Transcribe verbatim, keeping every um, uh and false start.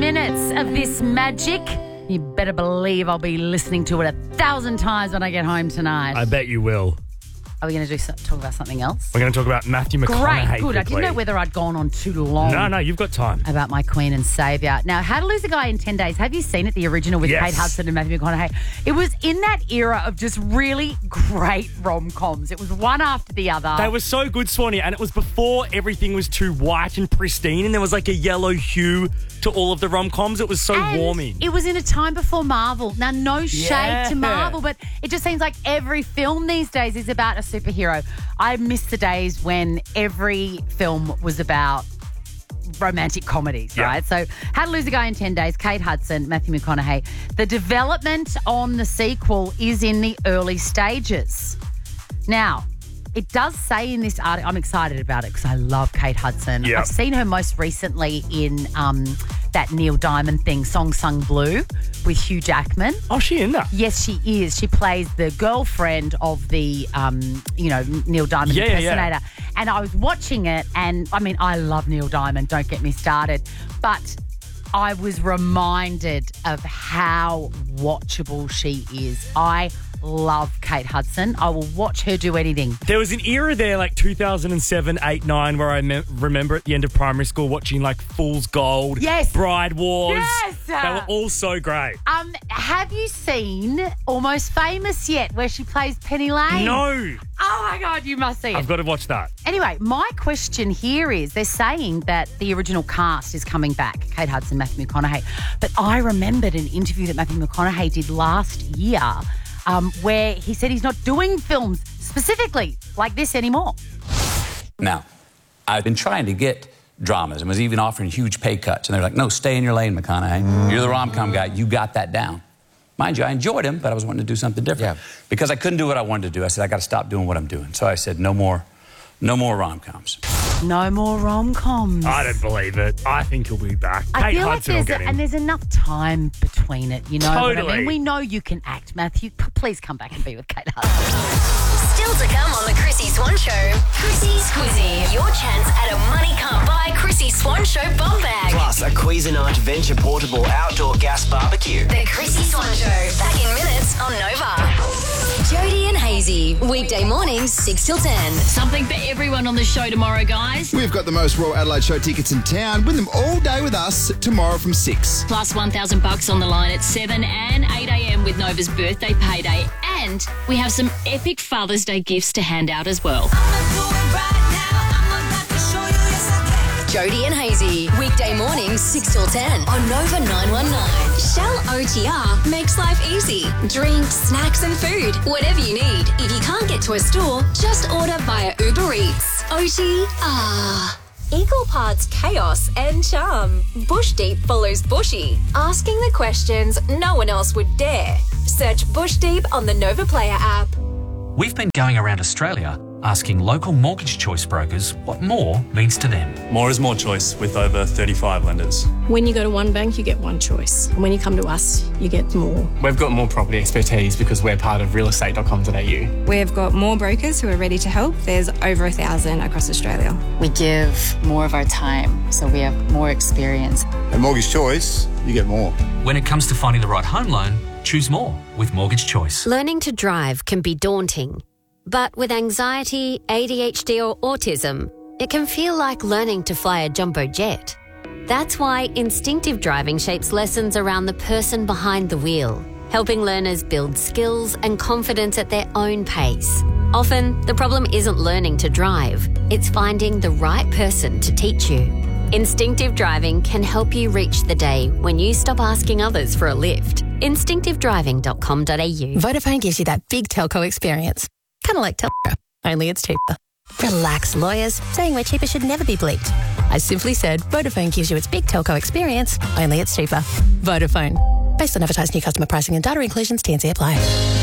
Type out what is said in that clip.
minutes of this magic. You better believe I'll be listening to it a thousand times when I get home tonight. I bet you will. Are we going to do so- talk about something else? We're going to talk about Matthew McConaughey. Great, good. I quickly. didn't know whether I'd gone on too long. No, no, you've got time. About my Queen and Saviour. Now, How to Lose a Guy in ten days. Have you seen it, the original with Yes. Kate Hudson and Matthew McConaughey? It was in that era of just really great rom-coms. It was one after the other. They were so good, Swanee, and it was before everything was too white and pristine and there was like a yellow hue to all of the rom-coms. It was so And warming. it was in a time before Marvel. Now, no shade Yeah. to Marvel, but it just seems like every film these days is about a superhero. I miss the days when every film was about romantic comedies, Yeah. right? So, How to Lose a Guy in ten days, Kate Hudson, Matthew McConaughey. The development on the sequel is in the early stages. Now, it does say in this article, I'm excited about it because I love Kate Hudson. Yep. I've seen her most recently in um, that Neil Diamond thing, Song Sung Blue, with Hugh Jackman. Oh, she in that? Yes, she is. She plays the girlfriend of the, um, you know, Neil Diamond Yeah, yeah, yeah. impersonator. And I was watching it, and I mean, I love Neil Diamond. Don't get me started, but I was reminded of how watchable she is. I love Kate Hudson. I will watch her do anything. There was an era there, like two thousand seven, eight, nine, where I me- remember at the end of primary school watching like Fool's Gold, Yes. Bride Wars. Yes. They were all so great. Um, have you seen Almost Famous yet, where she plays Penny Lane? No. Oh my God, you must see it. I've got to watch that. Anyway, my question here is they're saying that the original cast is coming back, Kate Hudson, Matthew McConaughey. But I remembered an interview that Matthew McConaughey did last year um, where he said he's not doing films specifically like this anymore. Now, I've been trying to get dramas and was even offering huge pay cuts. And they're like, no, stay in your lane, McConaughey. You're the rom-com guy. You got that down. Mind you, I enjoyed him, but I was wanting to do something different. Yeah. Because I couldn't do what I wanted to do. I said, I got to stop doing what I'm doing. So I said, no more, no more rom-coms. No more rom-coms. I don't believe it. I think he'll be back. I Kate feel Hudson like will there's get a, him. and there's enough time between it, you know what I Totally. mean? We know you can act, Matthew. P- Please come back and be with Kate Hudson. Still to come on the Chrissy Swan Show. Chrissy's Quizzy. Your chance at a money can't buy Chrissy Swan Show bum bag. Plus, a Cuisinart Venture Portable Outdoor Gas Barbecue. The Chrissy Swan Show. Back in minutes on Nova. Jody and Hazy. Weekday mornings, six till ten. Something for everyone on the show tomorrow, guys. We've got the most Royal Adelaide Show tickets in town. Win them all day with us tomorrow from six. Plus one thousand bucks on the line at seven and eight a.m. with Nova's birthday payday. And we have some epic Father's Day gifts to hand out as well. Jody and Hazy. Weekday mornings, six till ten on Nova nine one nine. Shell O T R makes life easy. Drinks, snacks and food. Whatever you need. If you can't get to a store, just order via Uber Eats. O T R. Equal parts chaos and charm. Bush Deep follows Bushy, asking the questions no one else would dare. Search Bush Deep on the Nova Player app. We've been going around Australia asking local mortgage choice brokers what more means to them. More is more choice with over thirty-five lenders. When you go to one bank, you get one choice. And when you come to us, you get more. We've got more property expertise because we're part of real estate dot com dot a u. We've got more brokers who are ready to help. There's over a thousand across Australia. We give more of our time, so we have more experience. At Mortgage Choice, you get more. When it comes to finding the right home loan, choose more with Mortgage Choice. Learning to drive can be daunting. But with anxiety, A D H D or autism, it can feel like learning to fly a jumbo jet. That's why instinctive driving shapes lessons around the person behind the wheel, helping learners build skills and confidence at their own pace. Often, the problem isn't learning to drive, it's finding the right person to teach you. Instinctive driving can help you reach the day when you stop asking others for a lift. instinctive driving dot com dot a u. Vodafone gives you that big telco experience. Kind of like Telco, only it's cheaper. Relax, lawyers. Saying we're cheaper should never be bleeped. I simply said Vodafone gives you its big telco experience, only it's cheaper. Vodafone. Based on advertised new customer pricing and data inclusions, T and C apply.